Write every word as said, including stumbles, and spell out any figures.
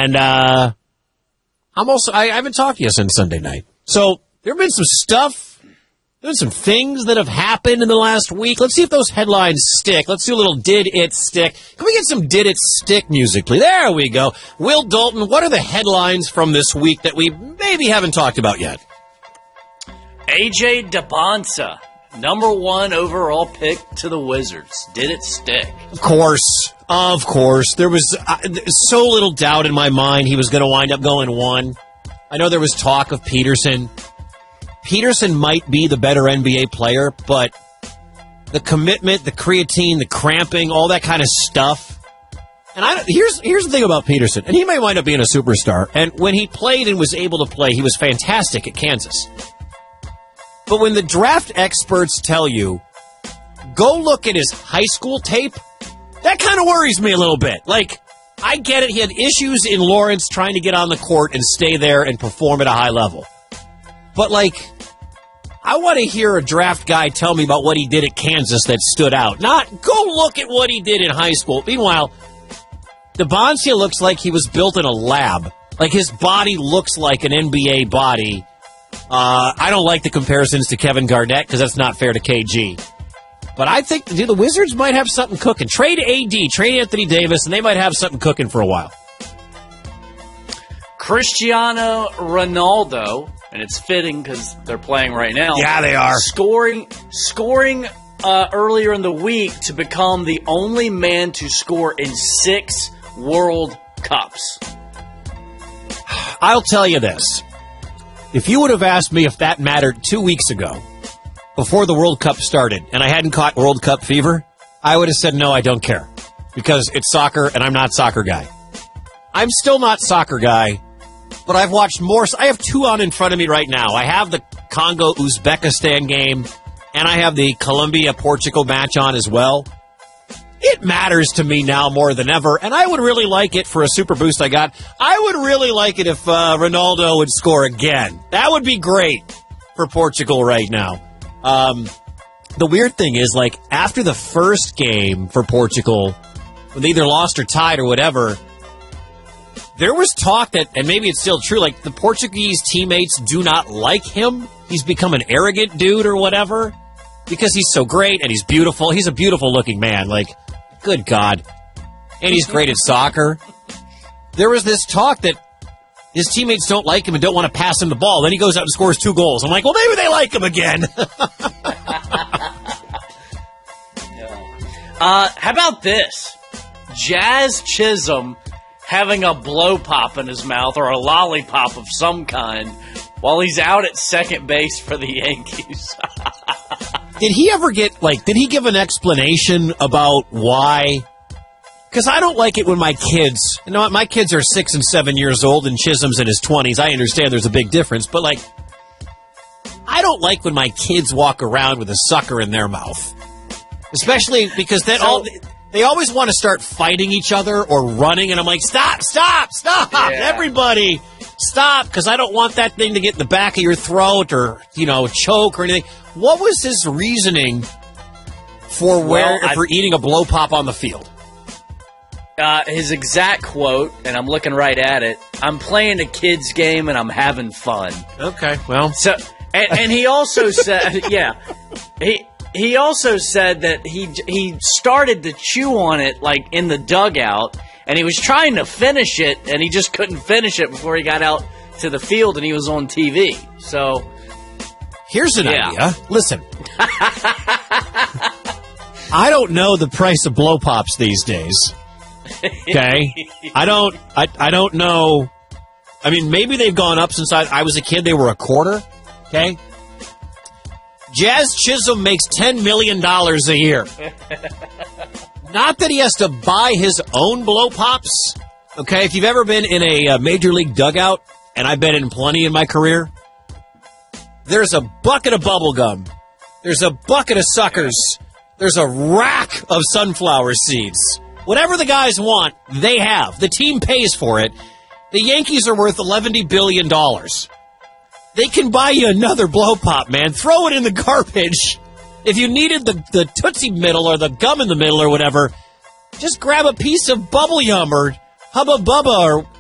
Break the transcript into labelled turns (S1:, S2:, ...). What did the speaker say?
S1: And uh, I'm also I, I haven't talked to you since Sunday night. So there have been some stuff. There's some things that have happened in the last week. Let's see if those headlines stick. Let's do a little Did It Stick. Can we get some Did It Stick music, please? There we go. Will Dalton, what are the headlines from this week that we maybe haven't talked about yet?
S2: A J Dybantsa, number one overall pick to the Wizards. Did it stick?
S1: Of course. Of course. There was uh, so little doubt in my mind he was going to wind up going one. I know there was talk of Peterson. Peterson might be the better N B A player, but the commitment, the creatine, the cramping, all that kind of stuff. And I here's here's the thing about Peterson, and he may wind up being a superstar. And when he played and was able to play, he was fantastic at Kansas. But when the draft experts tell you, go look at his high school tape, that kind of worries me a little bit. Like, I get it. He had issues in Lawrence trying to get on the court and stay there and perform at a high level. But, like, I want to hear a draft guy tell me about what he did at Kansas that stood out. Not, go look at what he did in high school. Meanwhile, Dybantsa looks like he was built in a lab. Like, his body looks like an N B A body. Uh, I don't like the comparisons to Kevin Garnett because that's not fair to K G. But I think dude, the Wizards might have something cooking. Trade A D, trade Anthony Davis, and they might have something cooking for a while.
S2: Cristiano Ronaldo, and it's fitting because they're playing right now.
S1: Yeah, they are.
S2: Scoring scoring uh, earlier in the week to become the only man to score in six World Cups.
S1: I'll tell you this. If you would have asked me if that mattered two weeks ago, before the World Cup started, and I hadn't caught World Cup fever, I would have said, no, I don't care. Because it's soccer, and I'm not soccer guy. I'm still not soccer guy. But I've watched more. I have two on in front of me right now. I have the Congo-Uzbekistan game, and I have the Colombia-Portugal match on as well. It matters to me now more than ever, and I would really like it for a super boost I got. I would really like it if uh, Ronaldo would score again. That would be great for Portugal right now. Um, the weird thing is, like, after the first game for Portugal, when they either lost or tied or whatever, there was talk that, and maybe it's still true, like the Portuguese teammates do not like him. He's become an arrogant dude or whatever because he's so great and he's beautiful. He's a beautiful looking man. Like, good God. And he's great at soccer. There was this talk that his teammates don't like him and don't want to pass him the ball. Then he goes out and scores two goals. I'm like, well, maybe they like him again.
S2: uh, how about this? Jazz Chisholm having a blow pop in his mouth or a lollipop of some kind while he's out at second base for the Yankees.
S1: Did he ever get, like, did he give an explanation about why? Because I don't like it when my kids, you know what, my kids are six and seven years old and Chisholm's in his twenties. I understand there's a big difference, but, like, I don't like when my kids walk around with a sucker in their mouth. Especially because then
S2: so,
S1: all... They always want to start fighting each other or running, and I'm like, stop, stop, stop, yeah. Everybody, stop, because I don't want that thing to get in the back of your throat or, you know, choke or anything. What was his reasoning for where well, for eating a blow pop on the field?
S2: Uh, his exact quote, and I'm looking right at it, I'm playing a kid's game and I'm having fun.
S1: Okay, well.
S2: So, and, and he also said, yeah, he... He also said that he he started to chew on it, like, in the dugout, and he was trying to finish it, and he just couldn't finish it before he got out to the field and he was on T V. So,
S1: here's an
S2: yeah.
S1: idea. Listen. I don't know the price of blow pops these days. Okay? I don't I, I don't know. I mean, maybe they've gone up since I, I was a kid. They were a quarter. Okay? Jazz Chisholm makes ten million dollars a year. Not that he has to buy his own blow pops. Okay, if you've ever been in a uh, major league dugout, and I've been in plenty in my career, there's a bucket of bubble gum. There's a bucket of suckers. There's a rack of sunflower seeds. Whatever the guys want, they have. The team pays for it. The Yankees are worth eleven billion dollars. They can buy you another blow pop, man. Throw it in the garbage. If you needed the, the Tootsie Middle or the gum in the middle or whatever, just grab a piece of Bubble Yum or Hubba Bubba or